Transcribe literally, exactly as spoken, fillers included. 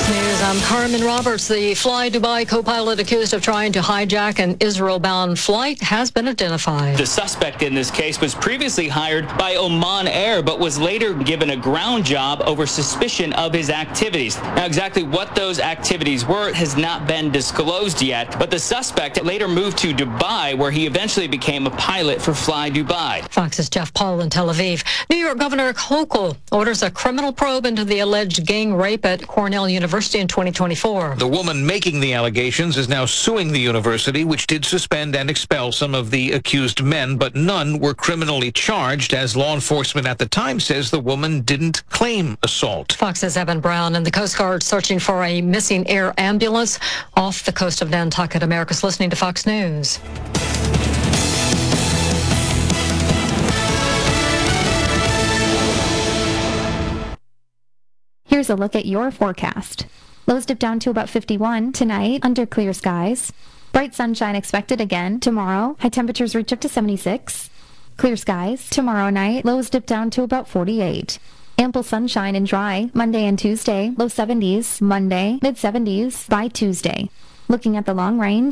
News, I'm Carmen Roberts. The Fly Dubai co-pilot accused of trying to hijack an Israel-bound flight has been identified. The suspect in this case was previously hired by Oman Air, but was later given a ground job over suspicion of his activities. Now, exactly what those activities were has not been disclosed yet, but the suspect later moved to Dubai, where he eventually became a pilot for Fly Dubai. Fox's Jeff Paul in Tel Aviv. New York Governor Hochul orders a criminal probe into the alleged gang rape at Cornell University in twenty twenty-four. The woman making the allegations is now suing the university, which did suspend and expel some of the accused men, but none were criminally charged, as law enforcement at the time says the woman didn't claim assault. Fox's Evan Brown and the Coast Guard searching for a missing air ambulance off the coast of Nantucket. America's listening to Fox News. Here's a look at your forecast. Lows dip down to about fifty-one tonight under clear skies. Bright sunshine expected again tomorrow. High temperatures reach up to seventy-six. Clear skies tomorrow night. Lows dip down to about forty-eight. Ample sunshine and dry Monday and Tuesday. Low seventies Monday, mid seventies by Tuesday. Looking at the long range.